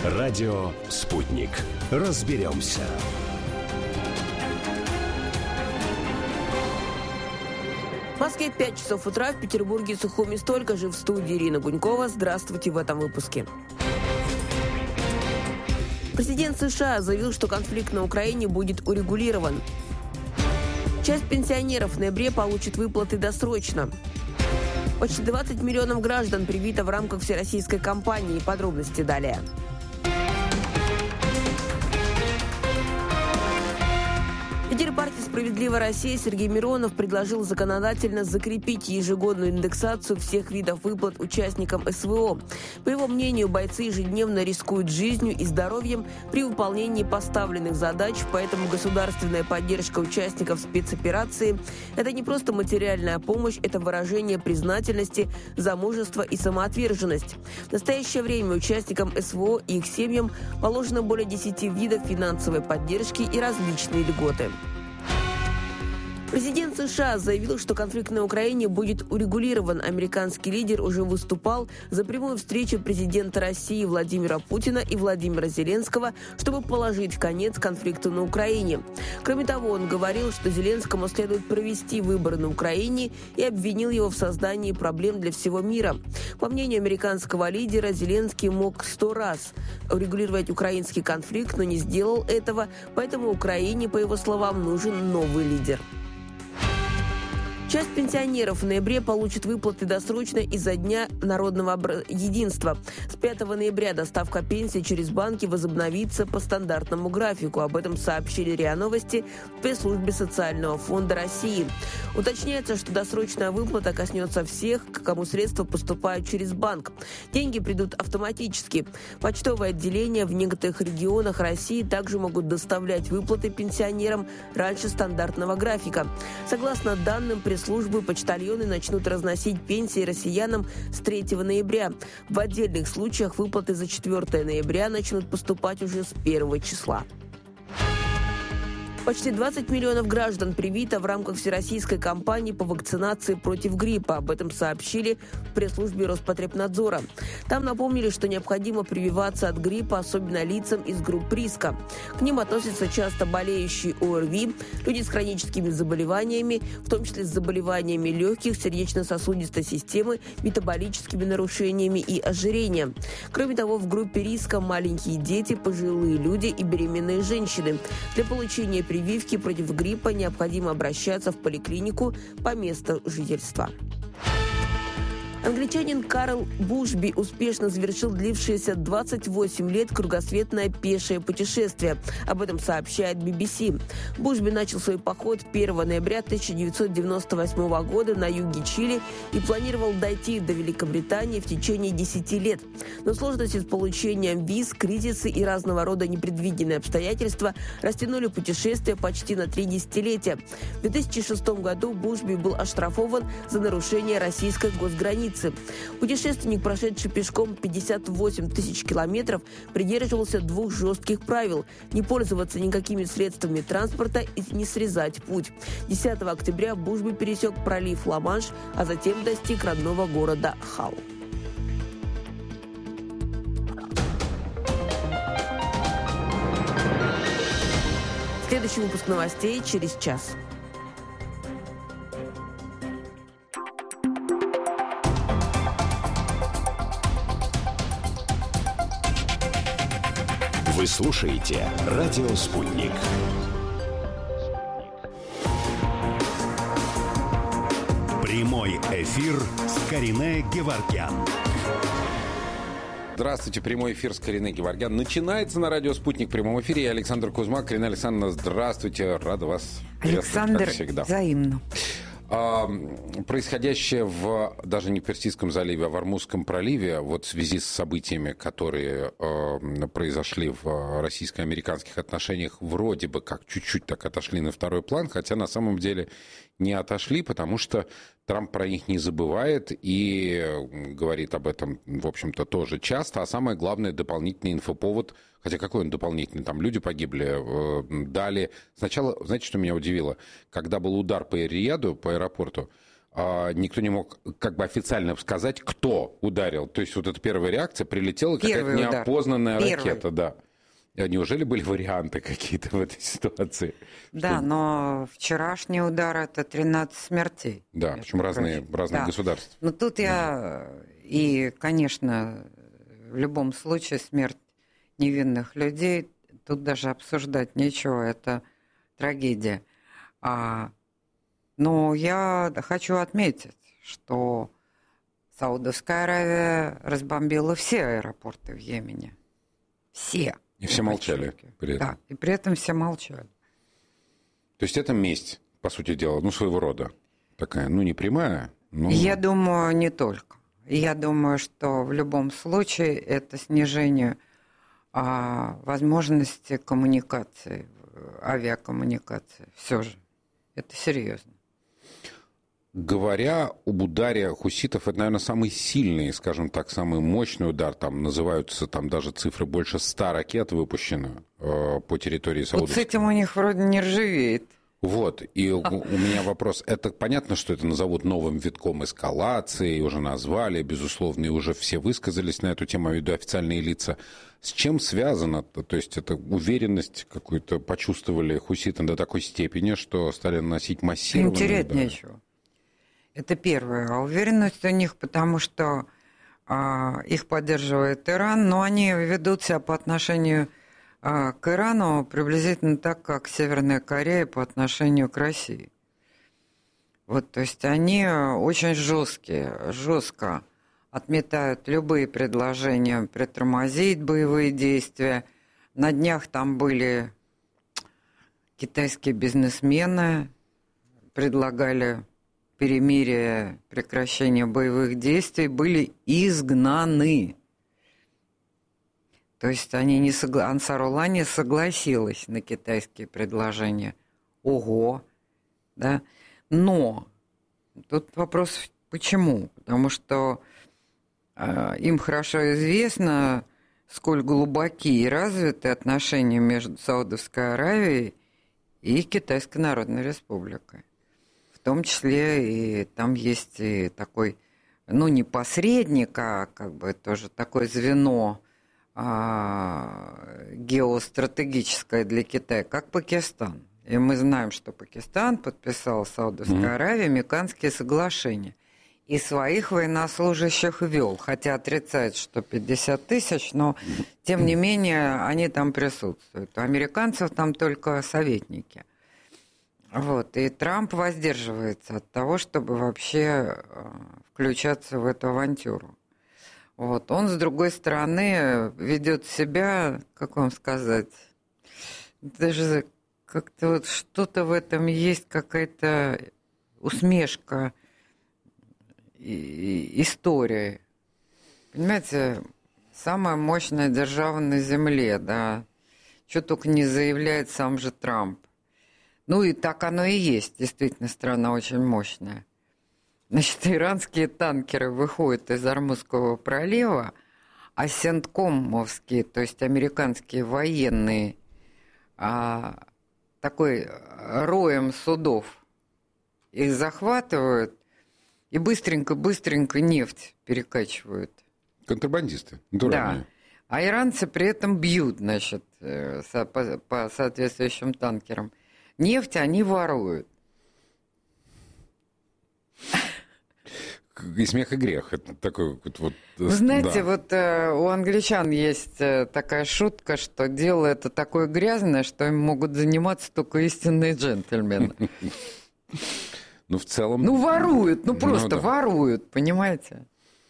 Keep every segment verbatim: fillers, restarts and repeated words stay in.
Радио «Спутник». Разберемся. В Москве пять часов утра, в Петербурге Сухуми столько же. В студии Ирина Гунькова. Здравствуйте в этом выпуске. Президент США заявил, что конфликт на Украине будет урегулирован. Часть пенсионеров в ноябре получит выплаты досрочно. Почти двадцать миллионов граждан привито в рамках всероссийской кампании. Подробности далее. Лидер партии «Справедливая Россия» Сергей Миронов предложил законодательно закрепить ежегодную индексацию всех видов выплат участникам СВО. По его мнению, бойцы ежедневно рискуют жизнью и здоровьем при выполнении поставленных задач, поэтому государственная поддержка участников спецоперации – это не просто материальная помощь, это выражение признательности за мужество и самоотверженность. В настоящее время участникам СВО и их семьям положено более десяти видов финансовой поддержки и различные льготы. Президент США заявил, что конфликт на Украине будет урегулирован. Американский лидер уже выступал за прямую встречу президента России Владимира Путина и Владимира Зеленского, чтобы положить конец конфликту на Украине. Кроме того, он говорил, что Зеленскому следует провести выборы на Украине и обвинил его в создании проблем для всего мира. По мнению американского лидера, Зеленский мог сто раз урегулировать украинский конфликт, но не сделал этого, поэтому Украине, по его словам, нужен новый лидер. Часть пенсионеров в ноябре получит выплаты досрочно из-за Дня народного единства. С пятого ноября доставка пенсии через банки возобновится по стандартному графику. Об этом сообщили РИА Новости в пресс-службе Социального фонда России. Уточняется, что досрочная выплата коснется всех, к кому средства поступают через банк. Деньги придут автоматически. Почтовые отделения в некоторых регионах России также могут доставлять выплаты пенсионерам раньше стандартного графика. Согласно данным пресс службы, почтальоны начнут разносить пенсии россиянам с третьего ноября. В отдельных случаях выплаты за четвёртое ноября начнут поступать уже с первого числа. Почти двадцать миллионов граждан привито в рамках всероссийской кампании по вакцинации против гриппа. Об этом сообщили в пресс-службе Роспотребнадзора. Там напомнили, что необходимо прививаться от гриппа, особенно лицам из групп риска. К ним относятся часто болеющие ОРВИ, люди с хроническими заболеваниями, в том числе с заболеваниями легких, сердечно-сосудистой системы, метаболическими нарушениями и ожирением. Кроме того, в группе риска маленькие дети, пожилые люди и беременные женщины. Для получения прививки против гриппа необходимо обращаться в поликлинику по месту жительства. Англичанин Карл Бушби успешно завершил длившееся двадцать восемь лет кругосветное пешее путешествие. Об этом сообщает би би си. Бушби начал свой поход первого ноября тысяча девятьсот девяносто восьмого года на юге Чили и планировал дойти до Великобритании в течение десяти лет. Но сложности с получением виз, кризисы и разного рода непредвиденные обстоятельства растянули путешествие почти на три десятилетия. В две тысячи шестом году Бушби был оштрафован за нарушение российской госграницы. Путешественник, прошедший пешком пятьдесят восемь тысяч километров, придерживался двух жестких правил – не пользоваться никакими средствами транспорта и не срезать путь. десятого октября Бушби пересек пролив Ла-Манш, а затем достиг родного города Халл. Следующий выпуск новостей через час. Вы слушаете «Радио Спутник». Прямой эфир с Карине Геворгян. Здравствуйте, прямой эфир с Кариной Геворгян. Начинается на радио «Спутник» в прямом эфире. Я Александр Кузьма. Карина Александровна, здравствуйте. Рада вас приветствовать, Александр, как всегда. взаимно. Происходящее в, даже не в Персидском заливе, а в Ормузском проливе, вот в связи с событиями, которые э, произошли в российско-американских отношениях, вроде бы как чуть-чуть так отошли на второй план, хотя на самом деле не отошли, потому что Трамп про них не забывает и говорит об этом, в общем-то, тоже часто, а самое главное, дополнительный инфоповод, хотя какой он дополнительный, там люди погибли, э, дали. Сначала, знаете, что меня удивило? Когда был удар по Эр-Рияду, по аэропорту, никто не мог как бы официально сказать, кто ударил. То есть вот эта первая реакция, прилетела какая-то неопознанная Первый. ракета, да. Неужели были варианты какие-то в этой ситуации? Да, что... но вчерашний удар – это тринадцать смертей. Да, причем разные, разные да. государства. Но тут я... И, конечно, в любом случае смерть невинных людей, тут даже обсуждать нечего, это трагедия. А... Но я хочу отметить, что Саудовская Аравия разбомбила все аэропорты в Йемене. Все. И все молчали при этом. Да, и при этом все молчали. То есть это месть, по сути дела, ну, своего рода. Такая, ну, не прямая, но... Я думаю, не только. Я думаю, что в любом случае это снижение а, возможности коммуникации, авиакоммуникации. Все же. Это серьезно. Говоря об ударе хуситов, это, наверное, самый сильный, скажем так, самый мощный удар. Там называются, там даже цифры больше ста ракет выпущено э, по территории Саудовской. Вот с этим у них вроде не ржавеет. Вот, и у, у меня вопрос. Это понятно, что это назовут новым витком эскалации, уже назвали, безусловно, и уже все высказались на эту тему, я имею в виду официальные лица. С чем связано? То есть это уверенность какую-то почувствовали хуситы до такой степени, что стали наносить массированные удары? Терять нечего. Это первое. А уверенность у них, потому что а, их поддерживает Иран, но они ведут себя по отношению а, к Ирану приблизительно так, как Северная Корея по отношению к России. Вот, то есть они очень жесткие, жестко отметают любые предложения притормозить боевые действия. На днях там были китайские бизнесмены, предлагали перемирие, прекращение боевых действий, были изгнаны. То есть они не согла... Ансарулла не согласилась на китайские предложения. Ого! Да? Но тут вопрос почему? Потому что э, им хорошо известно, сколь глубоки и развиты отношения между Саудовской Аравией и Китайской Народной Республикой. В том числе и там есть и такой, ну, не посредник, а как бы тоже такое звено а, геостратегическое для Китая, как Пакистан. И мы знаем, что Пакистан подписал с Саудовской mm-hmm. Аравией Мекканские соглашения. И своих военнослужащих вел, хотя отрицает, что пятьдесят тысяч, но тем не менее они там присутствуют. У американцев там только советники. Вот, и Трамп воздерживается от того, чтобы вообще включаться в эту авантюру. Вот, он, с другой стороны, ведет себя, как вам сказать, даже как-то вот что-то в этом есть, какая-то усмешка и истории. Понимаете, самая мощная держава на Земле, да, что только не заявляет сам же Трамп. Ну и так оно и есть, действительно, страна очень мощная. Значит, иранские танкеры выходят из Ормузского пролива, а сенткомовские, то есть американские военные, а, такой роем судов их захватывают и быстренько-быстренько нефть перекачивают. Контрабандисты, дурами. Да. А иранцы при этом бьют, значит, по, по соответствующим танкерам. Нефть они воруют. И смех, и грех. Это такой вот... вот Вы знаете, да. вот э, у англичан есть э, такая шутка, что дело это такое грязное, что им могут заниматься только истинные джентльмены. Ну, в целом... Ну, воруют, ну, просто воруют, понимаете?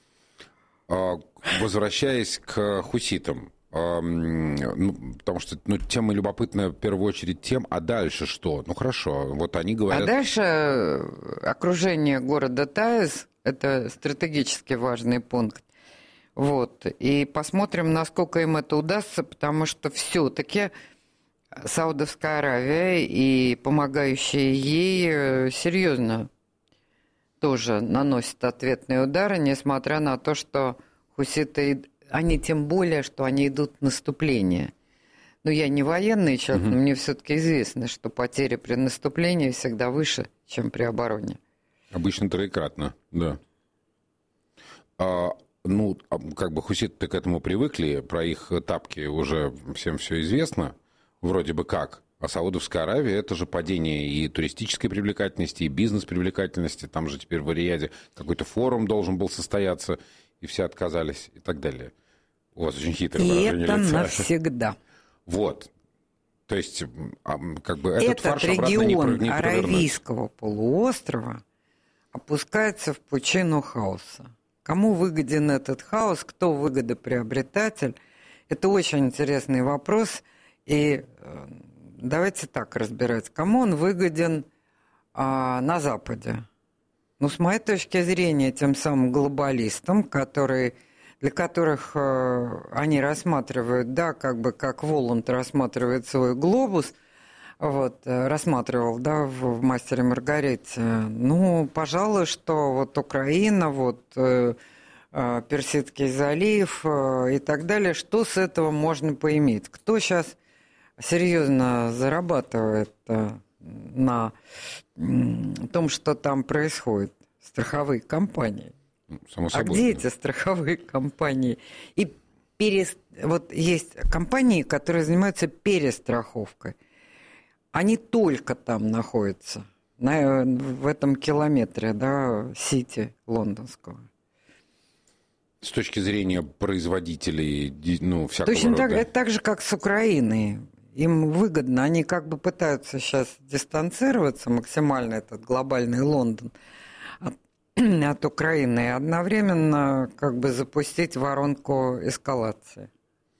Возвращаясь к хуситам, ну, потому что ну, тема любопытная в первую очередь тем, а дальше что? Ну, хорошо, вот они говорят... А дальше окружение города Таиз – это стратегически важный пункт. Вот. И посмотрим, насколько им это удастся, потому что все-таки Саудовская Аравия и помогающие ей серьезно тоже наносят ответные удары, несмотря на то, что хуситы... Они тем более, что они идут в наступление. Но я не военный человек, uh-huh. но мне все-таки известно, что потери при наступлении всегда выше, чем при обороне. Обычно троекратно, да. А, ну, как бы хуситы к этому привыкли, про их тапки уже всем все известно, вроде бы как. А Саудовская Аравия – это же падение и туристической привлекательности, и бизнес-привлекательности. Там же теперь в Риаде какой-то форум должен был состояться, и все отказались, и так далее. У вас очень хитрое выражение лица. И это навсегда. Вот. То есть, как бы этот, этот фарш регион не, не Аравийского полуострова опускается в пучину хаоса. Кому выгоден этот хаос, кто выгодоприобретатель? Это очень интересный вопрос. И давайте так разбирать. Кому он выгоден а, на Западе? Ну, с моей точки зрения, тем самым глобалистам, которые, для которых а, они рассматривают, да, как бы как Воланд рассматривает свой глобус, вот, рассматривал, да, в, в «Мастере и Маргарите». Ну, пожалуй, что вот Украина, вот э, э, Персидский залив э, и так далее, что с этого можно поиметь? Кто сейчас серьезно зарабатывает э, на э, том, что там происходит? Страховые компании. Само собой, а где да. эти страховые компании? И перес... вот есть компании, которые занимаются перестраховкой. Они только там находятся, на, в этом километре, да, Сити лондонского. С точки зрения производителей, ну, всякого Точно рода. так, это так же, как с Украиной. Им выгодно, они как бы пытаются сейчас дистанцироваться максимально, этот глобальный Лондон, от, от Украины, и одновременно как бы запустить воронку эскалации.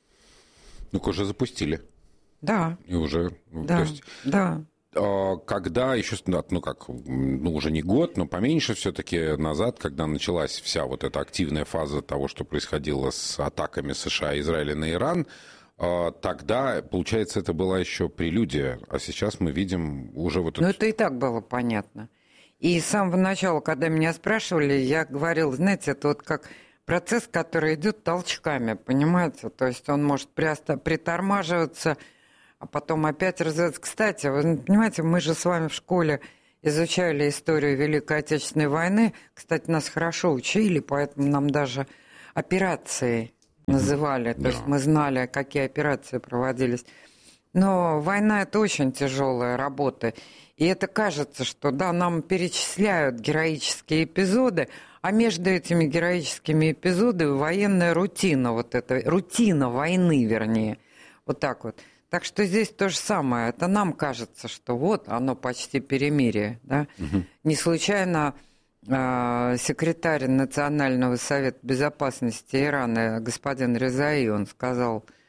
Ну-ка, уже запустили. Да. И уже, да, то есть, да. Когда еще, ну как, ну уже не год, но поменьше все-таки назад, когда началась вся вот эта активная фаза того, что происходило с атаками США и Израиля на Иран, тогда, получается, это была еще прелюдия, а сейчас мы видим уже вот... Ну это... это и так было понятно. И с самого начала, когда меня спрашивали, я говорила, знаете, это вот как... процесс, который идет толчками, понимаете? То есть он может притормаживаться, а потом опять развиваться. Кстати, вы понимаете, мы же с вами в школе изучали историю Великой Отечественной войны. Кстати, нас хорошо учили, поэтому нам даже операции называли. То да. есть мы знали, какие операции проводились. Но война – это очень тяжелая работа. И это кажется, что да, нам перечисляют героические эпизоды, а между этими героическими эпизодами военная рутина, вот эта рутина войны, вернее, вот так вот. Так что здесь то же самое. Это нам кажется, что вот оно почти перемирие. Да? Угу. Не случайно э, секретарь Национального совета безопасности Ирана господин Резаи, он сказал э,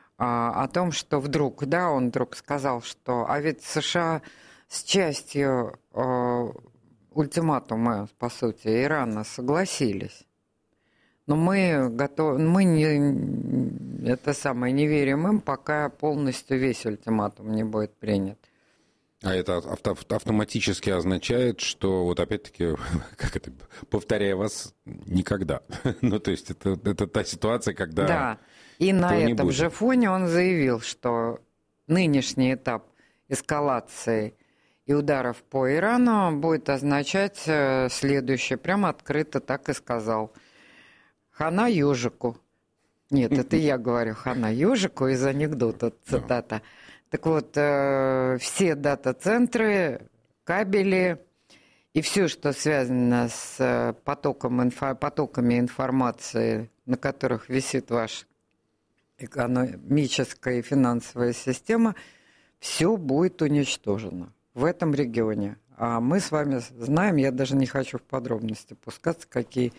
о том, что вдруг, да, он вдруг сказал, что а ведь США с частью э, ультиматума, по сути, Ирана согласились. Но мы готовы, мы не, это самое, не верим им, пока полностью весь ультиматум не будет принят. А это авто, автоматически означает, что вот опять-таки, как это, повторяя вас, никогда. Ну, то есть это, это та ситуация, когда... Да, и на этом же фоне он заявил, что нынешний этап эскалации и ударов по Ирану будет означать следующее. Прямо открыто так и сказал. Хана ежику. Нет, это я говорю хана ежику из анекдота, цитата. Так вот, э, все дата-центры, кабели и все, что связано с потоком инфо, потоками информации, на которых висит ваша экономическая и финансовая система, все будет уничтожено в этом регионе. А мы с вами знаем, я даже не хочу в подробности пускаться, какие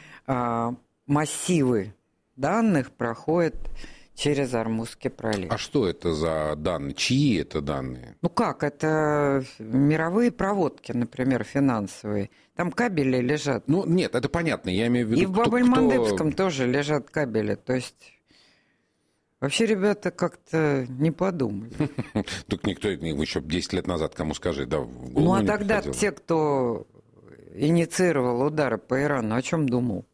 а, массивы данных проходят через Ормузский пролив. А что это за данные? Чьи это данные? Ну как, это мировые проводки, например, финансовые. Там кабели лежат. Ну нет, это понятно, я имею в виду... И в Баб-эль-Мандебском кто... тоже лежат кабели, то есть... Вообще, ребята, как-то не подумали. Тут никто еще десять лет назад кому скажи, да, в голову Ну, а не тогда приходило. те, кто инициировал удары по Ирану, о чем думал?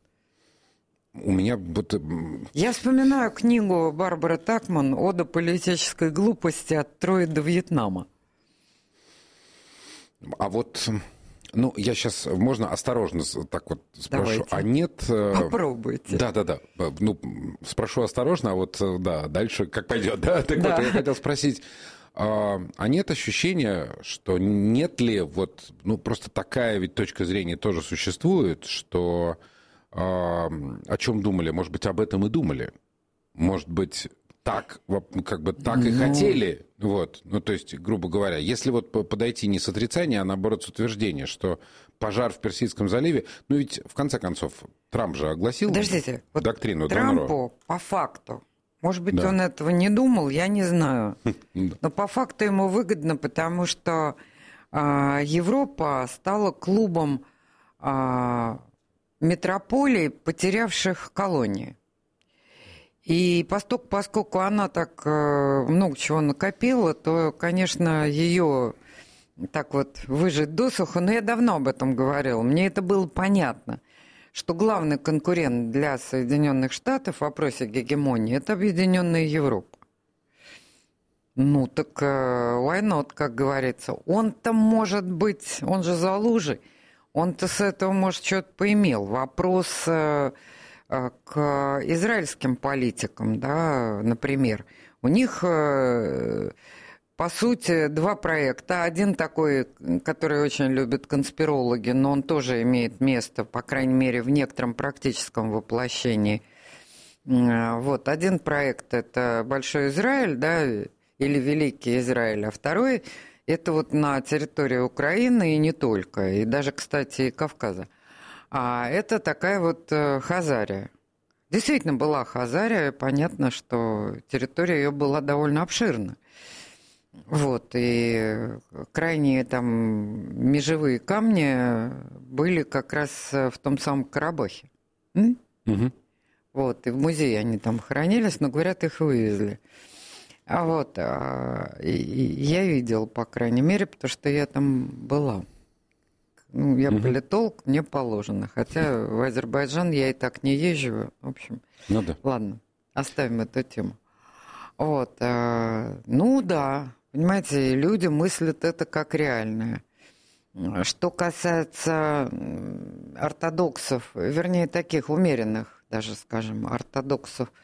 У меня вот... Я вспоминаю книгу Барбары Такман «Ода политической глупости от Трои до Вьетнама». А вот Ну, я сейчас, можно осторожно так вот спрошу, Давайте. а нет... Попробуйте. Да-да-да, ну, спрошу осторожно, а вот, да, дальше как пойдет, да? Так да. Вот, я хотел спросить, а, а нет ощущения, что нет ли вот, ну, просто такая ведь точка зрения тоже существует, что а, о чем думали, может быть, об этом и думали, может быть... Так, как бы так и ну... хотели, вот, ну, то есть, грубо говоря, если вот подойти не с отрицания, а наоборот с утверждения, что пожар в Персидском заливе, ну, ведь, в конце концов, Трамп же огласил Подождите, доктрину вот Трампу, Монро. По факту, может быть, да. он этого не думал, я не знаю, но по факту ему выгодно, потому что а, Европа стала клубом а, метрополий, потерявших колонии. И поскольку, поскольку она так э, много чего накопила, то, конечно, ее так вот выжить досуха, но я давно об этом говорила, мне это было понятно, что главный конкурент для Соединенных Штатов в вопросе гегемонии – это Объединенная Европа. Ну, так э, why not, как говорится. Он-то, может быть, он же за лужей, он-то с этого, может, что-то поимел. Вопрос... Э, к израильским политикам, да, например. У них, по сути, два проекта. Один такой, который очень любят конспирологи, но он тоже имеет место, по крайней мере, в некотором практическом воплощении. Вот. Один проект – это Большой Израиль, да, или Великий Израиль, а второй – это вот на территории Украины и не только, и даже, кстати, и Кавказа. А это такая вот Хазария. Действительно была Хазария, понятно, что территория ее была довольно обширна. Вот, и крайние там межевые камни были как раз в том самом Карабахе. Угу. Вот, и в музее они там хранились, но, говорят, их вывезли. А вот, а, и, и я видела, по крайней мере, потому что я там была. Ну, я угу. политолог, мне положено. Хотя в Азербайджан я и так не езжу. В общем, ну, да. Ладно, оставим эту тему. Вот, а, ну да, понимаете, люди мыслят это как реальное. Что касается ортодоксов, вернее, таких умеренных, даже, скажем, ортодоксов